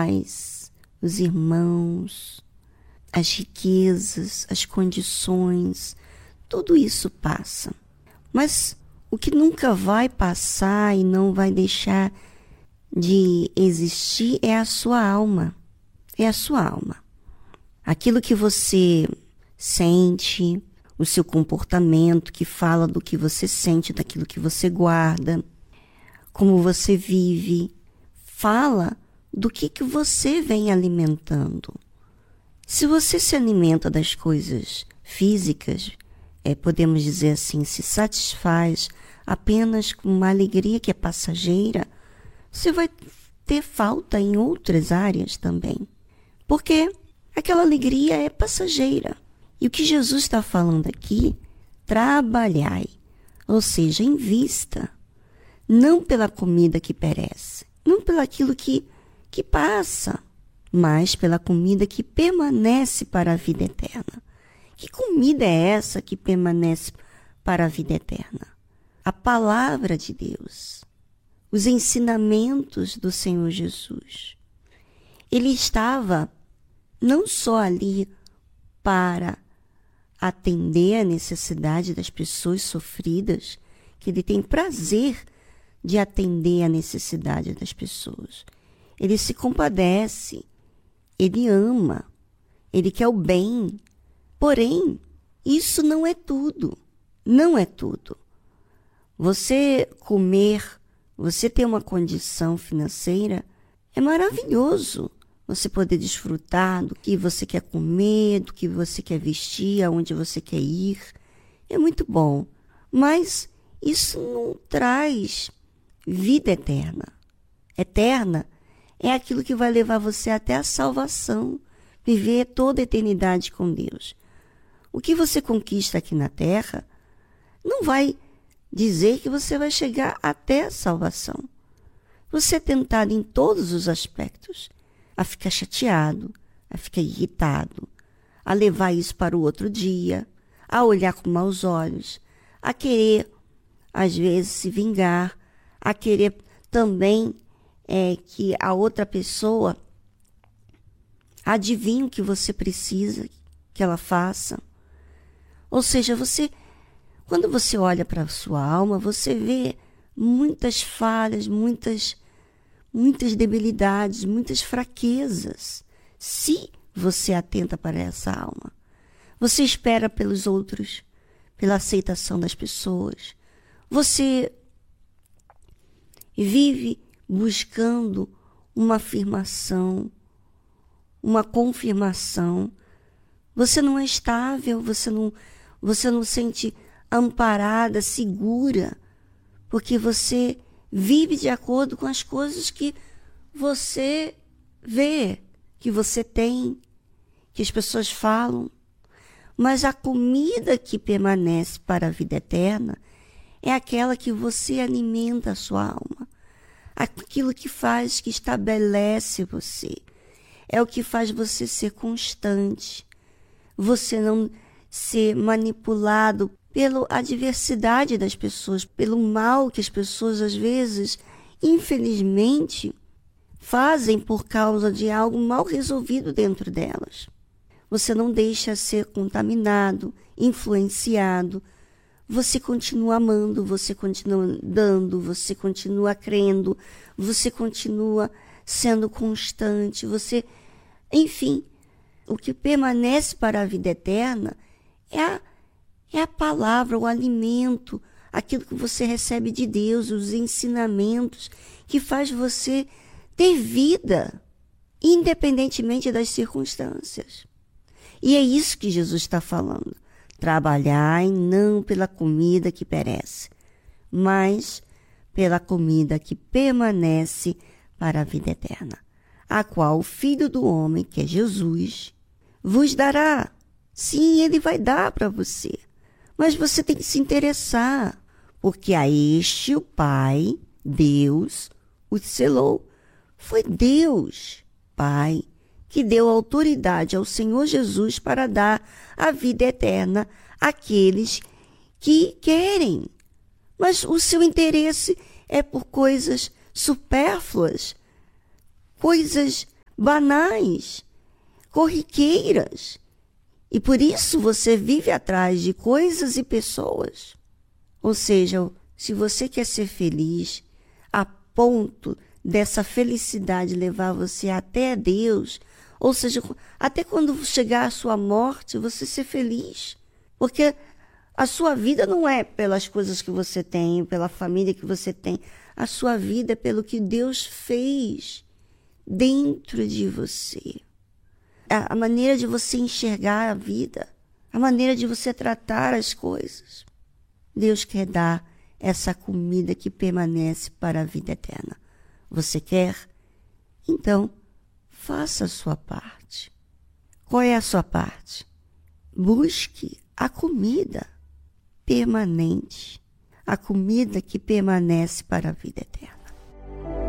pais, os irmãos, as riquezas, as condições, tudo isso passa. Mas o que nunca vai passar e não vai deixar de existir é a sua alma. É a sua alma. Aquilo que você sente, o seu comportamento que fala do que você sente, daquilo que você guarda, como você vive, fala do que você vem alimentando. Se você se alimenta das coisas físicas, podemos dizer assim, se satisfaz apenas com uma alegria que é passageira, você vai ter falta em outras áreas também. Porque aquela alegria é passageira. E o que Jesus está falando aqui, trabalhai, ou seja, invista, não pela comida que perece, não pelo aquilo que passa, mas pela comida que permanece para a vida eterna. Que comida é essa que permanece para a vida eterna? A palavra de Deus, os ensinamentos do Senhor Jesus. Ele estava não só ali para atender a necessidade das pessoas sofridas, que ele tem prazer de atender a necessidade das pessoas. Ele se compadece, ele ama, ele quer o bem. Porém, isso não é tudo. Não é tudo. Você comer, você ter uma condição financeira, é maravilhoso. Você poder desfrutar do que você quer comer, do que você quer vestir, aonde você quer ir. É muito bom. Mas isso não traz vida eterna. Eterna é aquilo que vai levar você até a salvação, viver toda a eternidade com Deus. O que você conquista aqui na terra não vai dizer que você vai chegar até a salvação. Você é tentado em todos os aspectos a ficar chateado, a ficar irritado, a levar isso para o outro dia, a olhar com maus olhos, a querer, às vezes, se vingar, a querer também que a outra pessoa adivinhe o que você precisa que ela faça. Ou seja, quando você olha para a sua alma, você vê muitas falhas, muitas debilidades, muitas fraquezas. Se você atenta para essa alma, você espera pelos outros, pela aceitação das pessoas. Você vive buscando uma afirmação, uma confirmação. Você não é estável, você não sente amparada, segura, porque você vive de acordo com as coisas que você vê, que você tem, que as pessoas falam. Mas a comida que permanece para a vida eterna é aquela que você alimenta a sua alma. Aquilo que faz, que estabelece você. É o que faz você ser constante. Você não ser manipulado pela adversidade das pessoas, pelo mal que as pessoas, às vezes, infelizmente, fazem por causa de algo mal resolvido dentro delas. Você não deixa ser contaminado, influenciado. Você continua amando, você continua dando, você continua crendo, você continua sendo constante, enfim, o que permanece para a vida eterna é a palavra, o alimento, aquilo que você recebe de Deus, os ensinamentos que faz você ter vida, independentemente das circunstâncias. E é isso que Jesus está falando. Trabalhai não pela comida que perece, mas pela comida que permanece para a vida eterna, a qual o Filho do Homem, que é Jesus, vos dará. Sim, ele vai dar para você, mas você tem que se interessar, porque a este o Pai, Deus, o selou. Foi Deus, Pai, que deu autoridade ao Senhor Jesus para dar a vida eterna àqueles que querem. Mas o seu interesse é por coisas supérfluas, coisas banais, corriqueiras. E por isso você vive atrás de coisas e pessoas. Ou seja, se você quer ser feliz, a ponto dessa felicidade levar você até Deus, ou seja, até quando chegar a sua morte, você ser feliz. Porque a sua vida não é pelas coisas que você tem, pela família que você tem. A sua vida é pelo que Deus fez dentro de você. A maneira de você enxergar a vida, a maneira de você tratar as coisas. Deus quer dar essa comida que permanece para a vida eterna. Você quer? Então, faça a sua parte. Qual é a sua parte? Busque a comida permanente, a comida que permanece para a vida eterna.